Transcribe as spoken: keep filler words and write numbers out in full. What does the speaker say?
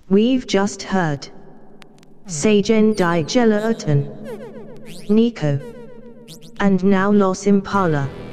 We've just heard Sagen Di Gelatin, Nico, and now Los Impala.